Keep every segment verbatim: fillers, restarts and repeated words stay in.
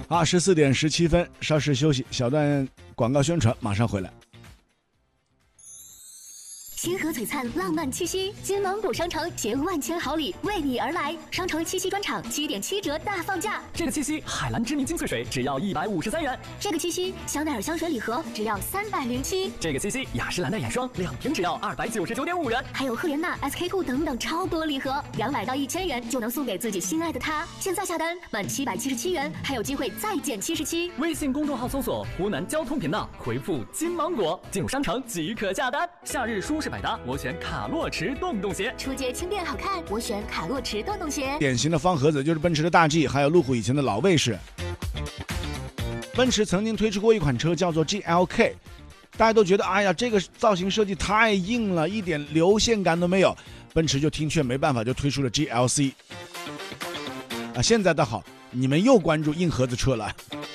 好，十四点十七分，稍事休息，小段广告宣传，马上回来。 星河璀璨浪漫气息，金芒果商城携万千好礼为你而来。商城七夕专场七点七折大放价， 这个七夕海蓝知名精粹水只要一百五十三元， 这个七夕香奈儿香水礼盒只要三百零七， 这个七夕雅诗兰黛眼霜两瓶只要二百九十九点五元， 还有赫莲娜 S K two 等等超多礼盒，两百到一千元就能送给自己心爱的他。现在下单满七百七十七元，还有机会再减七十七。 微信公众号搜索湖南交通频道，回复金芒果进入商城即可下单。夏日舒适百搭，我选卡洛驰洞洞鞋。 出街轻便好看，我选卡洛驰洞洞鞋。 典型的方盒子就是奔驰的大 G， 还有路虎以前的老卫士。奔驰曾经推出过一款车叫做 G L K， 大家都觉得哎呀，这个造型设计太硬了，一点流线感都没有。奔驰就听劝没办法，就推出了 G L C。啊，现在倒好，你们又关注硬盒子车了。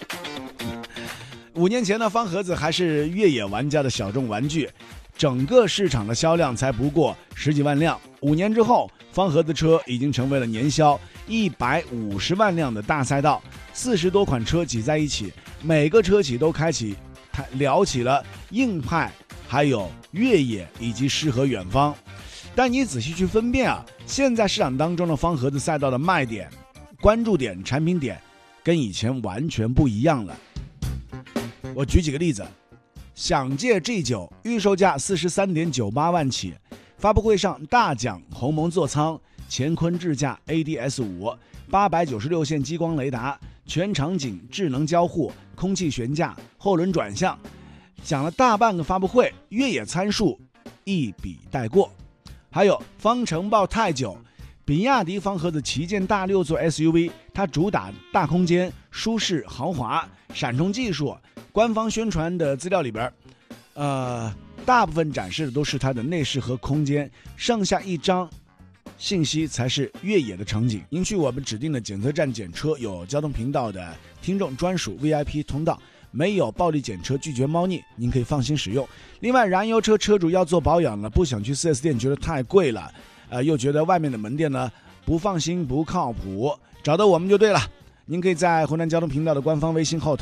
五年前的方盒子还是越野玩家的小众玩具，整个市场的销量才不过十几万辆。五年之后，方盒子车已经成为了年销一百五十万辆的大赛道，四十多款车挤在一起，每个车企都开启聊起了硬派，还有越野以及诗和远方。但你仔细去分辨啊，现在市场当中的方盒子赛道的卖点、关注点、产品点跟以前完全不一样了。我举几个例子，享界 G 九 预售价 四十三点九八万起，发布会上大奖鸿蒙座舱、乾坤智驾 A D S 五、八百九十六线激光雷达、全场景智能交互、空气悬架、后轮转向，讲了大半个发布会，越野参数一笔带过。还有方程豹泰九，比亚迪方盒子旗舰大六座 S U V， 它主打大空间、舒适、豪华、闪充技术。官方宣传的资料里边，呃，大部分展示的都是它的内饰和空间，剩下一张信息才是越野的场景。因去我们指定的检测站检车，有交通频道的听众专属 V I P 通道，没有暴力检车，拒绝猫腻，您可以放心使用。另外，燃油车车主要做保养了，不想去 四 S 店，觉得太贵了，呃，又觉得外面的门店呢不放心、不靠谱，找到我们就对了。您可以在湖南交通频道的官方微信后台